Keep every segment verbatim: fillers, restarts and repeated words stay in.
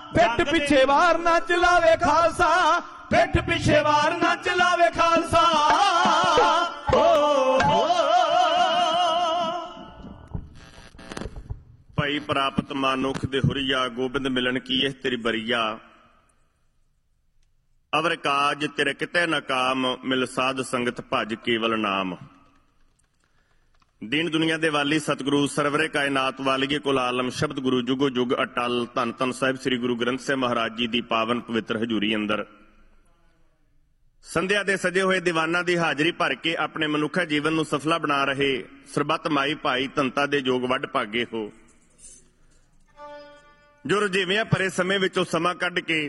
ਪਿੱਠ ਪਿੱਛੇ ਵਾਰ ਨਾ ਚਲਾਵੇ ਖਾਲਸਾ, ਪਿੱਠ ਪਿੱਛੇ ਵਾਰ ਨਾ ਚਲਾਵੇ ਖਾਲਸਾ। ਭਾਈ ਪ੍ਰਾਪਤ ਮਾਨੁਖ ਦੇ ਹੁਰੀਆ, ਗੋਬਿੰਦ ਮਿਲਣ ਕੀ ਇਹ ਤੇਰੀ ਬਰੀਆ। ਅਵਰ ਕਾਜ ਤੇਰੇ ਕਿਤੇ ਨਾ ਕਾਮ, ਮਿਲ ਸਾਧ ਸੰਗਤ ਭਜ ਕੇਵਲ ਨਾਮ। ਦੀਨ ਦੁਨੀਆ ਦੇ ਵਾਲੀ ਸਤਿਗੁਰੂ ਸਰਵਰੇ ਕਾਇਨਾਤ ਵਾਲੀਏ ਕੁਲ ਆਲਮ, ਸ਼ਬਦ ਗੁਰੂ ਜੁਗੋ ਜੁਗ ਅਟਲ। ਧੰਨ ਧੰਨ ਸਾਹਿਬ ਸ੍ਰੀ ਗੁਰੂ ਗ੍ਰੰਥ ਸਾਹਿਬ ਮਹਾਰਾਜ ਜੀ ਦੀ ਪਾਵਨ ਪਵਿੱਤਰ ਹਜ਼ੂਰੀ ਅੰਦਰ ਸੰਧਿਆ ਦੇ ਸਜੇ ਹੋਏ ਦੀਵਾਨਾਂ ਦੀ ਹਾਜ਼ਰੀ ਭਰ ਕੇ ਆਪਣੇ ਮਨੁੱਖਾ ਜੀਵਨ ਨੂੰ ਸਫਲਾ ਬਣਾ ਰਹੇ ਸਰਬੱਤ ਮਾਈ ਭਾਈ ਧੰਤਾ ਦੇ ਜੋਗ ਵੱਡ ਭਾਗੇ ਹੋ, ਜੋ ਰੁਝੇਵਿਆਂ ਭਰੇ ਸਮੇਂ ਵਿੱਚੋਂ ਸਮਾਂ ਕੱਢ ਕੇ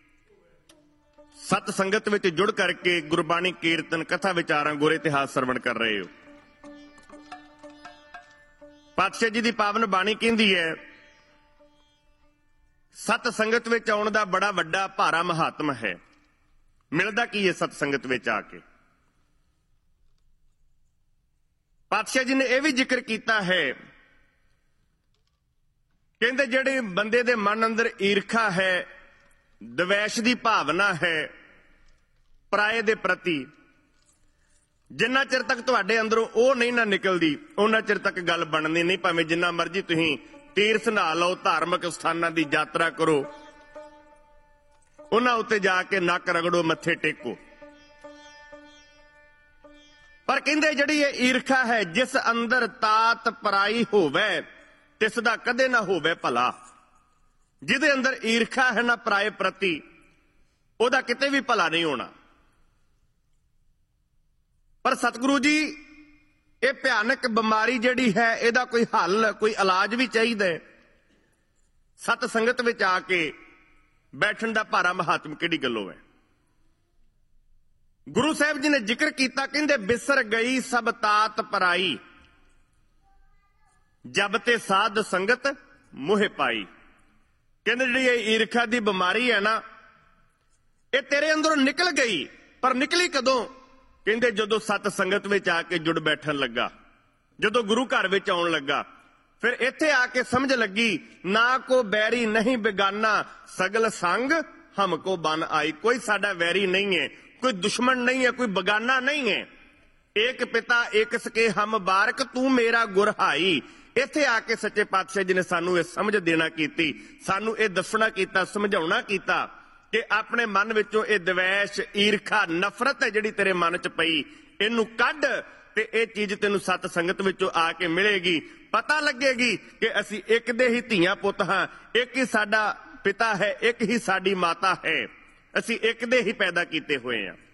ਸਤ ਸੰਗਤ ਵਿੱਚ ਜੁੜ ਕਰਕੇ ਗੁਰਬਾਣੀ ਕੀਰਤਨ ਕਥਾ ਵਿਚਾਰਾਂ ਗੁਰ ਇਤਿਹਾਸ ਸਰਵਣ ਕਰ ਰਹੇ ਹੋ। ਪਾਤਸ਼ਾਹ ਜੀ ਦੀ ਪਾਵਨ ਬਾਣੀ ਕਹਿੰਦੀ ਹੈ, ਸਤ ਸੰਗਤ ਵਿੱਚ ਆਉਣ ਦਾ ਬੜਾ ਵੱਡਾ ਭਾਰਾ ਮਹਾਤਮ ਹੈ। ਮਿਲਦਾ ਕੀ ਹੈ ਸਤ ਸੰਗਤ ਵਿੱਚ ਆ ਕੇ? ਪਾਤਸ਼ਾਹ ਜੀ ਨੇ ਇਹ ਵੀ ਜ਼ਿਕਰ ਕੀਤਾ ਹੈ, ਕਹਿੰਦੇ ਜਿਹੜੇ ਬੰਦੇ ਦੇ ਮਨ ਅੰਦਰ ਈਰਖਾ ਹੈ, ਦਵੈਸ਼ ਦੀ ਭਾਵਨਾ ਹੈ ਪਰਾਏ ਦੇ ਪ੍ਰਤੀ, ਜਿੰਨਾ ਚਿਰ ਤੱਕ ਤੁਹਾਡੇ ਅੰਦਰੋਂ ਉਹ ਨਹੀਂ ਨਾ ਨਿਕਲਦੀ ਉਹਨਾਂ ਚਿਰ ਤੱਕ ਗੱਲ ਬਣਨੀ ਨਹੀਂ। ਭਾਵੇਂ ਜਿੰਨਾ ਮਰਜ਼ੀ ਤੁਸੀਂ ਤੀਰਥ ਨਹਾ ਲਓ, ਧਾਰਮਿਕ ਸਥਾਨਾਂ ਦੀ ਯਾਤਰਾ ਕਰੋ, ਉਹਨਾਂ ਉੱਤੇ ਜਾ ਕੇ ਨੱਕ ਰਗੜੋ, ਮੱਥੇ ਟੇਕੋ, ਪਰ ਕਹਿੰਦੇ ਜਿਹੜੀ ਇਹ ਈਰਖਾ ਹੈ, ਜਿਸ ਅੰਦਰ ਤਾਤ ਪਰਾਈ ਹੋਵੇ ਤਿਸ ਦਾ ਕਦੇ ਨਾ ਹੋਵੇ ਭਲਾ। ਜਿਹਦੇ ਅੰਦਰ ਈਰਖਾ ਹੈ ਨਾ ਪਰਾਏ ਪ੍ਰਤੀ, ਉਹਦਾ ਕਿਤੇ ਵੀ ਭਲਾ ਨਹੀਂ ਹੋਣਾ। ਪਰ ਸਤਿਗੁਰੂ ਜੀ ਇਹ ਭਿਆਨਕ ਬਿਮਾਰੀ ਜਿਹੜੀ ਹੈ, ਇਹਦਾ ਕੋਈ ਹੱਲ, ਕੋਈ ਇਲਾਜ ਵੀ ਚਾਹੀਦਾ ਹੈ। ਸਤ ਸੰਗਤ ਵਿੱਚ ਆ ਕੇ ਬੈਠਣ ਦਾ ਭਾਰਾ ਮਹਾਤਮ ਕਿਹੜੀ ਗੱਲੋਂ ਹੈ? ਗੁਰੂ ਸਾਹਿਬ ਜੀ ਨੇ ਜ਼ਿਕਰ ਕੀਤਾ, ਕਹਿੰਦੇ ਬਿਸਰ ਗਈ ਸਭ ਤਾਤ ਪਰਾਈ, ਜਬ ਤੇ ਸਾਧ ਸੰਗਤ ਮੋਹ ਪਾਈ। ਕਹਿੰਦੇ ਜਿਹੜੀ ਇਹ ਈਰਖਾ ਦੀ ਬਿਮਾਰੀ ਹੈ ਨਾ, ਇਹ ਤੇਰੇ ਅੰਦਰੋਂ ਨਿਕਲ ਗਈ। ਪਰ ਨਿਕਲੀ ਕਦੋਂ? ਕਹਿੰਦੇ ਜਦੋਂ ਸਤ ਸੰਗਤ ਵਿੱਚ ਆ ਕੇ ਜੁੜ ਬੈਠਣ ਲੱਗਾ, ਜਦੋਂ ਗੁਰੂ ਘਰ ਵਿੱਚ ਆਉਣ ਲੱਗਾ, ਫਿਰ ਇੱਥੇ ਆ ਕੇ ਸਮਝ ਲੱਗੀ, ਨਾ ਕੋ ਬੈਰੀ ਨਹੀਂ ਬੇਗਾਨਾ, ਸਗਲ ਸੰਗ ਹਮਕੋ ਬਨ ਆਈ। ਕੋਈ ਸਾਡਾ ਵੈਰੀ ਨਹੀਂ ਹੈ, ਕੋਈ ਦੁਸ਼ਮਣ ਨਹੀਂ ਹੈ, ਕੋਈ ਬੇਗਾਨਾ ਨਹੀਂ ਹੈ। ਏਕ ਪਿਤਾ ਏਕ ਸਕੇ ਹਮ ਬਾਰਕ, ਤੂੰ ਮੇਰਾ ਗੁਰ ਹਾਈ। ਇੱਥੇ ਆ ਕੇ ਸੱਚੇ ਪਾਤਸ਼ਾਹ ਜੀ ਨੇ ਸਾਨੂੰ ਇਹ ਸਮਝ ਦੇਣਾ ਕੀਤੀ, ਸਾਨੂੰ ਇਹ ਦੱਸਣਾ ਕੀਤਾ, ਸਮਝਾਉਣਾ ਕੀਤਾ ਕਿ ਆਪਣੇ ਮਨ ਵਿੱਚੋਂ ਇਹ ਦਵੈਸ਼, ਈਰਖਾ, ਨਫ਼ਰਤ ਹੈ ਜਿਹੜੀ ਤੇਰੇ ਮਨ 'ਚ ਪਈ, ਇਹਨੂੰ ਕੱਢ ਤੇ ਇਹ ਚੀਜ਼ ਤੈਨੂੰ ਸਤ ਸੰਗਤ ਵਿੱਚੋਂ ਆ ਕੇ ਮਿਲੇਗੀ। ਪਤਾ ਲੱਗੇਗੀ ਕਿ ਅਸੀਂ ਇੱਕ ਦੇ ਹੀ ਧੀਆਂ ਪੁੱਤ ਹਾਂ, ਇੱਕ ਹੀ ਸਾਡਾ ਪਿਤਾ ਹੈ, ਇੱਕ ਹੀ ਸਾਡੀ ਮਾਤਾ ਹੈ, ਅਸੀਂ ਇੱਕ ਦੇ ਹੀ ਪੈਦਾ ਕੀਤੇ ਹੋਏ ਹਾਂ।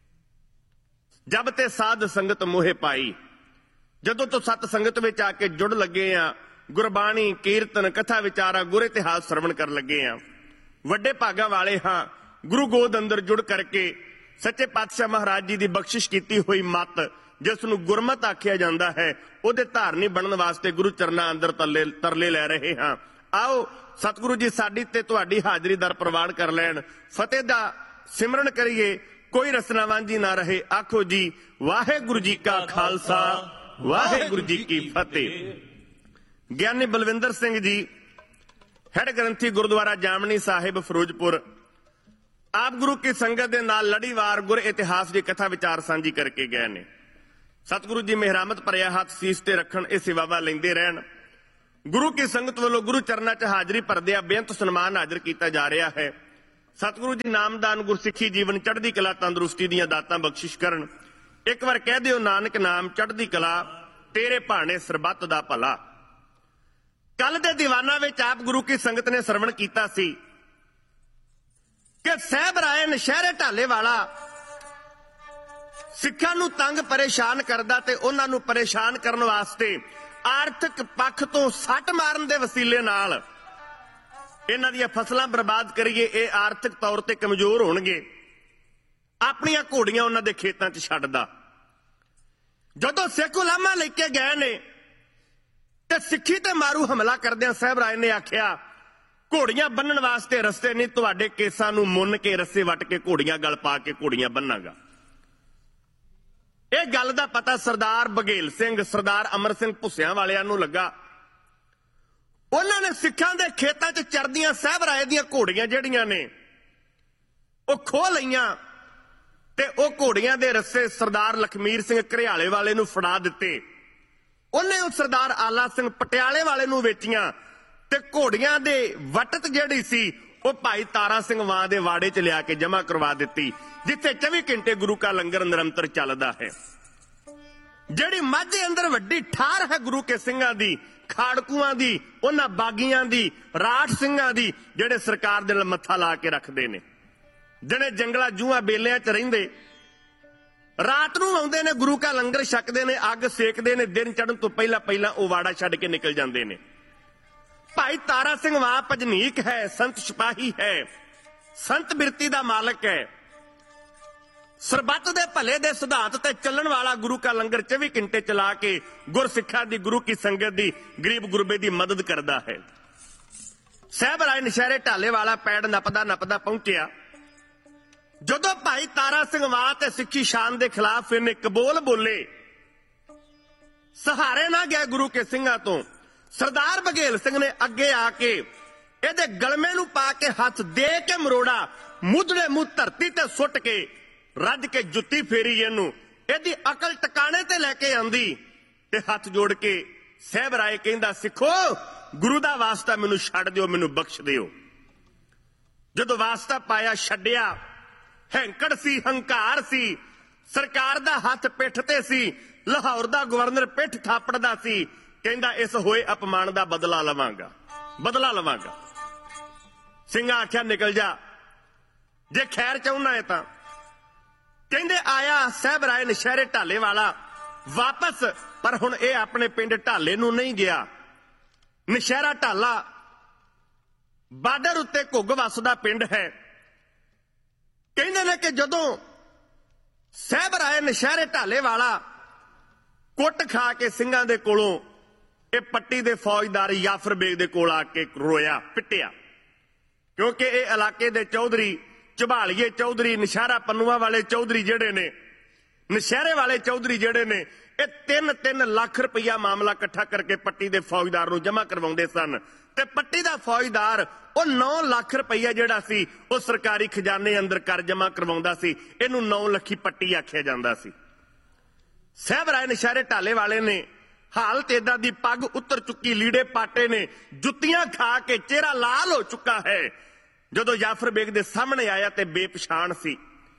ਜਬ ਤੇ ਸਾਧ ਸੰਗਤ ਮੋਹ ਪਾਈ, ਜਦੋਂ ਤੋਂ ਸਤ ਸੰਗਤ ਵਿੱਚ ਆ ਕੇ ਜੁੜ ਲੱਗੇ ਆ, ਗੁਰਬਾਣੀ ਕੀਰਤਨ ਕਥਾ ਵਿਚਾਰਾ ਗੁਰ ਇਤਿਹਾਸ ਸਰਵਣ ਕਰਨ ਲੱਗੇ ਆ, ਵੱਡੇ ਭਾਗਾਂ ਵਾਲੇ ਹਾਂ। ਗੁਰੂ ਗੋਦ ਅੰਦਰ ਜੁੜ ਕਰਕੇ ਸੱਚੇ ਪਾਤਸ਼ਾਹ ਮਹਾਰਾਜ ਜੀ ਦੀ ਬਖਸ਼ਿਸ਼ ਕੀਤੀ ਹੋਈ ਮੱਤ, ਜਿਸ ਨੂੰ ਗੁਰਮਤ ਆਖਿਆ ਜਾਂਦਾ ਹੈ, ਉਹਦੇ ਧਾਰਨੀ ਬਣਨ ਵਾਸਤੇ ਗੁਰੂ ਚਰਨਾਂ ਅੰਦਰ ਤਰਲੇ ਤਰਲੇ ਲੈ ਰਹੇ ਹਾਂ। ਆਓ ਸਤਿਗੁਰੂ ਜੀ ਸਾਡੀ ਤੇ ਤੁਹਾਡੀ ਹਾਜ਼ਰੀ ਦਰ ਪ੍ਰਵਾਨ ਕਰ ਲੈਣ। ਫਤਿਹ ਦਾ ਸਿਮਰਨ ਕਰੀਏ, ਕੋਈ ਰਸਨਾ ਵਾਂਝੀ ਨਾ ਰਹੇ। ਆਖੋ ਜੀ ਵਾਹਿਗੁਰੂ ਜੀ ਕਾ ਖਾਲਸਾ, ਵਾਹਿਗੁਰੂ ਜੀ ਕੀ ਫਤਿਹ। ਗਿਆਨੀ ਬਲਵਿੰਦਰ ਸਿੰਘ ਜੀ ਹੈਡ ਗ੍ਰੰਥੀ ਗੁਰਦੁਆਰਾ ਜਾਮਣੀ ਸਾਹਿਬ ਫਿਰੋਜ਼ਪੁਰ, ਆਪ ਗੁਰੂ ਕੀ ਸੰਗਤ ਦੇ ਨਾਲ ਲੜੀਵਾਰ ਗੁਰ ਇਤਿਹਾਸ ਦੀ ਕਥਾ ਵਿਚਾਰ ਸਾਂਝੀ ਕਰਕੇ ਗਏ ਨੇ। ਸਤਿਗੁਰੂ ਜੀ ਮਿਹਰਮਤ ਭਰਿਆ ਹੱਥ ਸੀਸ ਤੇ ਰੱਖਣ, ਇਹ ਸੇਵਾਵਾਂ ਲੈਂਦੇ ਰਹਿਣ। ਗੁਰੂ ਕੀ ਸੰਗਤ ਵੱਲੋਂ ਗੁਰੂ ਚਰਨਾਂ 'ਚ ਹਾਜ਼ਰੀ ਭਰਦਿਆਂ ਬੇਅੰਤ ਸਨਮਾਨ ਹਾਜ਼ਰ ਕੀਤਾ ਜਾ ਰਿਹਾ ਹੈ। ਸਤਿਗੁਰੂ ਜੀ ਨਾਮਦਾਨ, ਗੁਰਸਿੱਖੀ ਜੀਵਨ, ਚੜ੍ਹਦੀ ਕਲਾ, ਤੰਦਰੁਸਤੀ ਦੀਆਂ ਦਾਤਾਂ ਬਖਸ਼ਿਸ਼ ਕਰਨ। ਇੱਕ ਵਾਰ ਕਹਿ ਦਿਓ ਨਾਨਕ ਨਾਮ ਚੜ੍ਹਦੀ ਕਲਾ, ਤੇਰੇ ਭਾਣੇ ਸਰਬੱਤ ਦਾ ਭਲਾ। ਕੱਲ ਦੇ ਦੀਵਾਨਾਂ ਵਿੱਚ ਆਪ ਗੁਰੂ ਕੀ ਸੰਗਤ ਨੇ ਸਰਵਣ ਕੀਤਾ ਸੀ ਕਿ ਸਾਹਿਬ ਰਾਏ ਨਸ਼ਹਿਰੇ ਢਾਲੇ ਵਾਲਾ ਸਿੱਖਾਂ ਨੂੰ ਤੰਗ ਪਰੇਸ਼ਾਨ ਕਰਦਾ ਤੇ ਉਹਨਾਂ ਨੂੰ ਪਰੇਸ਼ਾਨ ਕਰਨ ਵਾਸਤੇ ਆਰਥਿਕ ਪੱਖ ਤੋਂ ਸੱਟ ਮਾਰਨ ਦੇ ਵਸੀਲੇ ਨਾਲ ਇਹਨਾਂ ਦੀਆਂ ਫਸਲਾਂ ਬਰਬਾਦ ਕਰੀਏ, ਇਹ ਆਰਥਿਕ ਤੌਰ ਤੇ ਕਮਜ਼ੋਰ ਹੋਣਗੇ, ਆਪਣੀਆਂ ਘੋੜੀਆਂ ਉਹਨਾਂ ਦੇ ਖੇਤਾਂ 'ਚ ਛੱਡਦਾ। ਜਦੋਂ ਸਿੱਖ ਉਲਾਮਾ ਲੈ ਕੇ ਗਏ ਨੇ ਤੇ ਸਿੱਖੀ ਤੇ ਮਾਰੂ ਹਮਲਾ ਕਰਦਿਆਂ ਸਾਹਿਬ ਰਾਏ ਨੇ ਆਖਿਆ, ਘੋੜੀਆਂ ਬੰਨਣ ਵਾਸਤੇ ਰਸਤੇ ਨਹੀਂ, ਤੁਹਾਡੇ ਕੇਸਾਂ ਨੂੰ ਮੁੰਨ ਕੇ ਰੱਸੇ ਵੱਟ ਕੇ ਘੋੜੀਆਂ ਗਲ ਪਾ ਕੇ ਘੋੜੀਆਂ ਬੰਨਾਂਗਾ। ਇਹ ਗੱਲ ਦਾ ਪਤਾ ਸਰਦਾਰ ਬਘੇਲ ਸਿੰਘ, ਸਰਦਾਰ ਅਮਰ ਸਿੰਘ ਭੁੱਸਿਆਂ ਵਾਲਿਆਂ ਨੂੰ ਲੱਗਾ। ਉਹਨਾਂ ਨੇ ਸਿੱਖਾਂ ਦੇ ਖੇਤਾਂ 'ਚ ਚਰਦੀਆਂ ਸਾਹਿਬਰਾਏ ਦੀਆਂ ਘੋੜੀਆਂ ਜਿਹੜੀਆਂ ਨੇ ਉਹ ਖੋਹ ਲਈਆਂ ਤੇ ਉਹ ਘੋੜੀਆਂ ਦੇ ਰੱਸੇ ਸਰਦਾਰ ਲਖਮੀਰ ਸਿੰਘ ਘਰਿਆਲੇ ਵਾਲੇ ਨੂੰ ਫੜਾ ਦਿੱਤੇ। ਉਹਨੇ ਉਹ ਸਰਦਾਰ ਆਲਾ ਸਿੰਘ ਪਟਿਆਲੇ ਵਾਲੇ ਨੂੰ ਵੇਚੀਆਂ ਤੇ ਘੋੜੀਆਂ ਦੇ ਵਟਤ ਜਿਹੜੀ ਸੀ ਉਹ ਭਾਈ ਤਾਰਾ ਸਿੰਘ ਵਾਂ ਦੇ ਵਾੜੇ 'ਚ ਲਿਆ ਕੇ ਜਮ੍ਹਾਂ ਕਰਵਾ ਦਿੱਤੀ, ਜਿੱਥੇ ਚੌਵੀ ਘੰਟੇ ਗੁਰੂ ਕਾ ਲੰਗਰ ਨਿਰੰਤਰ ਚੱਲਦਾ ਹੈ। ਜਿਹੜੀ ਮਾਝੇ ਅੰਦਰ ਵੱਡੀ ਠਾਰ ਹੈ ਗੁਰੂ ਕੇ ਸਿੰਘਾਂ ਦੀ, ਖਾੜਕੂਆਂ ਦੀ, ਉਹਨਾਂ ਬਾਗੀਆਂ ਦੀ, ਰਾਠ ਸਿੰਘਾਂ ਦੀ, ਜਿਹੜੇ ਸਰਕਾਰ ਦੇ ਨਾਲ ਮੱਥਾ ਲਾ ਕੇ ਰੱਖਦੇ ਨੇ, ਜਿਹੜੇ ਜੰਗਲਾਂ ਜੂਹਾਂ ਬੇਲਿਆਂ 'ਚ ਰਹਿੰਦੇ, ਰਾਤ ਨੂੰ ਆਉਂਦੇ ਨੇ, ਗੁਰੂ ਕਾ ਲੰਗਰ ਛਕਦੇ ਨੇ, ਅੱਗ ਸੇਕਦੇ ਨੇ, ਦਿਨ ਚੜ੍ਹਨ ਤੋਂ ਪਹਿਲਾਂ ਪਹਿਲਾਂ ਉਹ ਵਾੜਾ ਛੱਡ ਕੇ ਨਿਕਲ ਜਾਂਦੇ ਨੇ। ਭਾਈ ਤਾਰਾ ਸਿੰਘ ਵਾਂ ਭਜਨੀਕ ਹੈ, ਸੰਤ ਸਿਪਾਹੀ ਹੈ, ਸੰਤ ਬਿਰਤੀ ਦਾ ਮਾਲਕ ਹੈ, ਸਰਬੱਤ ਦੇ ਭਲੇ ਦੇ ਸਿਧਾਂਤ ਤੇ ਚੱਲਣ ਵਾਲਾ, ਗੁਰੂ ਕਾ ਲੰਗਰ ਚੌਵੀ ਘੰਟੇ ਚਲਾ ਕੇ ਗੁਰਸਿੱਖਾਂ ਦੀ, ਗੁਰੂ ਕੀ ਸੰਗਤ ਦੀ, ਗਰੀਬ ਗੁਰਬੇ ਦੀ ਮਦਦ ਕਰਦਾ ਹੈ। ਸਾਹਿਬਰਾਏ ਨਸ਼ਹਿਰੇ ਢਾਲੇ ਵਾਲਾ ਪੈੜ ਨੱਪਦਾ ਨੱਪਦਾ ਪਹੁੰਚਿਆ। ਜਦੋਂ ਭਾਈ ਤਾਰਾ ਸਿੰਘ ਵਾਂ ਤੇ ਸਿੱਖੀ ਸ਼ਾਨ ਦੇ ਖਿਲਾਫ ਇਹਨੇ ਕਬੋਲ ਬੋਲੇ, ਸਹਾਰੇ ਨਾ ਗਿਆ ਗੁਰੂ ਕੇ ਸਿੰਘਾਂ ਤੋਂ, ਸਰਦਾਰ ਬਘੇਲ ਸਿੰਘ ਨੇ ਅੱਗੇ ਆ ਕੇ ਇਹਦੇ ਗਲਮੇ ਨੂੰ ਪਾ ਕੇ ਹੱਥ ਦੇ ਕੇ ਮਰੋੜਾ ਮੁੱਧੜੇ ਮੂੰਹ ਧਰਤੀ ਤੇ ਸੁੱਟ ਕੇ ਰੱਜ ਕੇ ਜੁੱਤੀ ਫੇਰੀ, ਇਹਨੂੰ ਇਹਦੀ ਅਕਲ ਟਿਕਾਣੇ ਤੇ ਲੈ ਕੇ ਆਂਦੀ ਤੇ ਹੱਥ ਜੋੜ ਕੇ ਸਾਹਿਬਰਾਏ ਕਹਿੰਦਾ, ਸਿੱਖੋ ਗੁਰੂ ਦਾ ਵਾਸਤਾ ਮੈਨੂੰ ਛੱਡ ਦਿਓ, ਮੈਨੂੰ ਬਖਸ਼ ਦਿਓ। ਜਦੋਂ ਵਾਸਤਾ ਪਾਇਆ ਛੱਡਿਆ, ਹੈਂਕੜ ਸੀ, ਹੰਕਾਰ ਸੀ, ਸਰਕਾਰ ਦਾ ਹੱਥ ਪਿੱਠ ਤੇ ਸੀ, ਲਾਹੌਰ ਦਾ ਗਵਰਨਰ ਪਿੱਠ ਥਾਪੜਦਾ ਸੀ, ਕਹਿੰਦਾ ਇਸ ਹੋਏ ਅਪਮਾਨ ਦਾ ਬਦਲਾ ਲਵਾਂਗਾ, ਬਦਲਾ ਲਵਾਂਗਾ। ਸਿੰਘਾਂ ਆਖਿਆ ਨਿਕਲ ਜਾ, ਜੇ ਖੈਰ ਚਾਹੁੰਦਾ ਹੈ ਤਾਂ। ਕਹਿੰਦੇ ਆਇਆ ਸਾਹਿਬਰਾਏ ਨਸ਼ਹਿਰੇ ਢਾਲੇ ਵਾਲਾ ਵਾਪਸ, ਪਰ ਹੁਣ ਇਹ ਆਪਣੇ ਪਿੰਡ ਢਾਲੇ ਨੂੰ ਨਹੀਂ ਗਿਆ। ਨਸ਼ਹਿਰਾ ਢਾਲਾ ਬਾਰਡਰ ਉੱਤੇ ਘੁੱਗ ਵੱਸਦਾ ਪਿੰਡ ਹੈ। ਕਹਿੰਦੇ ਨੇ ਕਿ ਜਦੋਂ ਸਾਹਿਬਰਾਏ ਨਸ਼ਹਿਰੇ ਢਾਲੇ ਵਾਲਾ ਕੁੱਟ ਖਾ ਕੇ ਸਿੰਘਾਂ ਦੇ ਕੋਲੋਂ ਇਹ ਪੱਟੀ ਦੇ ਫੌਜਦਾਰ ਜਾਫਰ ਬੇਗ ਦੇ ਕੋਲ ਆ ਕੇ ਰੋਇਆ, ਪਿੱਟਿਆ, ਕਿਉਂਕਿ ਇਹ ਇਲਾਕੇ ਦੇ ਚੌਧਰੀ, ਝਬਾਲੀਏ ਚੌਧਰੀ, ਨਸ਼ਹਿਰਾ ਪੰਨੂਆਂ ਵਾਲੇ ਚੌਧਰੀ ਜਿਹੜੇ ਨੇ, ਨਸ਼ਹਿਰੇ ਵਾਲੇ ਚੌਧਰੀ ਜਿਹੜੇ ਨੇ, ਇਹ ਤਿੰਨ ਤਿੰਨ ਲੱਖ ਰੁਪਇਆ ਮਾਮਲਾ ਇਕੱਠਾ ਕਰਕੇ ਪੱਟੀ ਦੇ ਫੌਜਦਾਰ ਨੂੰ ਜਮ੍ਹਾਂ ਕਰਵਾਉਂਦੇ ਸਨ ਤੇ ਪੱਟੀ ਦਾ ਫੌਜਦਾਰ ਉਹ ਨੌ ਲੱਖ ਰੁਪਇਆ ਜਿਹੜਾ ਸੀ ਉਹ ਸਰਕਾਰੀ ਖਜ਼ਾਨੇ ਅੰਦਰ ਕਰ ਜਮ੍ਹਾਂ ਕਰਵਾਉਂਦਾ ਸੀ। ਇਹਨੂੰ ਨੌ ਲੱਖੀ ਪੱਟੀ ਆਖਿਆ ਜਾਂਦਾ ਸੀ। ਸਾਹਿਬਰਾਏ ਨਸ਼ਹਿਰੇ ਢਾਲੇ ਵਾਲੇ ਨੇ ਹਾਲਤ ਏਦਾਂ ਦੀ, ਪੱਗ ਉੱਤਰ ਚੁੱਕੀ, ਲੀੜੇ ਪਾਟੇ ਨੇ, ਜੁੱਤੀਆਂ ਖਾ ਕੇ ਚਿਹਰਾ ਲਾਲ ਹੋ ਚੁੱਕਾ ਹੈ। ਜਦੋਂ ਜਾਫਰ ਬੇਗ ਦੇ ਸਾਹਮਣੇ ਆਇਆ ਤੇ ਬੇਪਛਾਣ ਸੀ,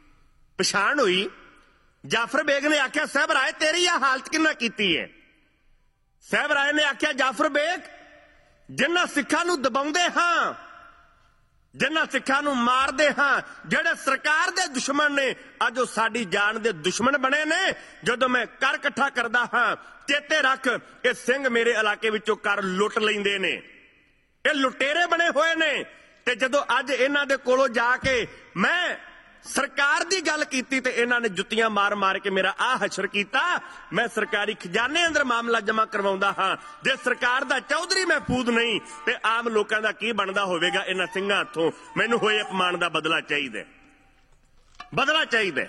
ਪਛਾਣ ਹੋਈ। ਜਾਫਰ ਬੇਗ ਨੇ ਆਖਿਆ, ਸਾਹਿਬਰਾਏ ਤੇਰੀ ਆ ਹਾਲਤ ਕਿੰਨਾ ਕੀਤੀ ਹੈ? ਸਾਹਿਬਰਾਏ ਨੇ ਆਖਿਆ, ਜਾਫਰ ਬੇਗ ਜਿਨ੍ਹਾਂ ਸਿੱਖਾਂ ਨੂੰ ਦਬਾਉਂਦੇ ਹਾਂ, ਜਿਨ੍ਹਾਂ ਸਿੱਖਾਂ ਨੂੰ ਮਾਰਦੇ ਹਾਂ, ਜਿਹੜੇ ਸਰਕਾਰ ਦੇ ਦੁਸ਼ਮਣ ਨੇ, ਅੱਜ ਉਹ ਸਾਡੀ ਜਾਨ ਦੇ ਦੁਸ਼ਮਣ ਬਣੇ ਨੇ। ਜਦੋਂ ਮੈਂ ਕਰ ਇਕੱਠਾ ਕਰਦਾ ਹਾਂ, ਚੇਤੇ ਰੱਖ ਇਹ ਸਿੰਘ ਮੇਰੇ ਇਲਾਕੇ ਵਿੱਚੋਂ ਕਰ ਲੁੱਟ ਲੈਂਦੇ ਨੇ, ਇਹ ਲੁਟੇਰੇ ਬਣੇ ਹੋਏ ਨੇ। ਤੇ ਜਦੋਂ ਅੱਜ ਇਹਨਾਂ ਦੇ ਕੋਲੋਂ ਜਾ ਕੇ ਮੈਂ ਸਰਕਾਰ ਦੀ ਗੱਲ ਕੀਤੀ ਤੇ ਇਹਨਾਂ ਨੇ ਜੁੱਤੀਆਂ ਮਾਰ ਮਾਰ ਕੇ ਮੇਰਾ ਆਹ ਹਸ਼ਰ ਕੀਤਾ। ਮੈਂ ਸਰਕਾਰੀ ਖਜ਼ਾਨੇ ਅੰਦਰ ਮਾਮਲਾ ਜਮ੍ਹਾਂ ਕਰਵਾਉਂਦਾ ਹਾਂ। ਜੇ ਸਰਕਾਰ ਦਾ ਚੌਧਰੀ ਮਹਿਫੂਜ਼ ਨਹੀਂ ਤੇ ਆਮ ਲੋਕਾਂ ਦਾ ਕੀ ਬਣਦਾ ਹੋਵੇਗਾ ਇਹਨਾਂ ਸਿੰਘਾਂ ਹੱਥੋਂ। ਮੈਨੂੰ ਹੋਏ ਅਪਮਾਨ ਦਾ ਬਦਲਾ ਚਾਹੀਦਾ, ਬਦਲਾ ਚਾਹੀਦਾ।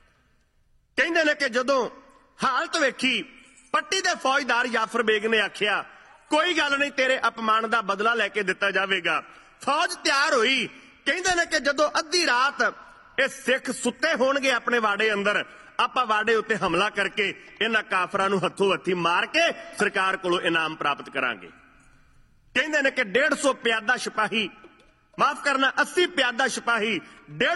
ਕਹਿੰਦੇ ਨੇ ਕਿ ਜਦੋਂ ਹਾਲਤ ਵੇਖੀ, ਪੱਟੀ ਦੇ ਫੌਜਦਾਰ ਜਾਫਰ ਬੇਗ ਨੇ ਆਖਿਆ, ਕੋਈ ਗੱਲ ਨਹੀਂ, ਤੇਰੇ ਅਪਮਾਨ ਦਾ ਬਦਲਾ ਲੈ ਕੇ ਦਿੱਤਾ ਜਾਵੇਗਾ। ਫੌਜ ਤਿਆਰ ਹੋਈ। ਕਹਿੰਦੇ ਨੇ ਕਿ ਜਦੋਂ ਅੱਧੀ ਰਾਤ ਇਹ ਸਿੱਖ ਸੁੱਤੇ ਹੋਣਗੇ ਆਪਣੇ ਵਾੜੇ ਅੰਦਰ, ਆਪਾਂ ਵਾੜੇ ਉੱਤੇ ਹਮਲਾ ਕਰਕੇ ਇਹਨਾਂ ਕਾਫਰਾਂ ਨੂੰ ਹੱਥੋਂ ਹੱਥੀ ਮਾਰ ਕੇ ਸਰਕਾਰ ਕੋਲੋਂ ਇਨਾਮ ਪ੍ਰਾਪਤ ਕਰਾਂਗੇ। ਕਹਿੰਦੇ ਨੇ ਕਿ ਡੇਢ ਸੌ ਪਿਆਦਾ ਸਿਪਾਹੀ, ਮਾਫ ਕਰਨਾ ਅੱਸੀ ਪਿਆਦਾ ਸਿਪਾਹੀ,